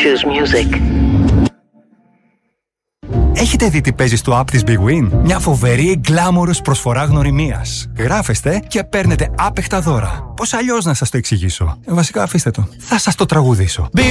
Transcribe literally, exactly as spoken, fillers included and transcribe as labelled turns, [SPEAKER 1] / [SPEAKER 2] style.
[SPEAKER 1] choose music.
[SPEAKER 2] Έχετε δει τι παίζει στο app της Big Win? Μια φοβερή γκλάμορος προσφορά γνωριμίας. Γράφεστε και παίρνετε άπεχτα δώρα. Πώς αλλιώς να σας το εξηγήσω? Ε, βασικά αφήστε το. Θα σας το τραγουδήσω.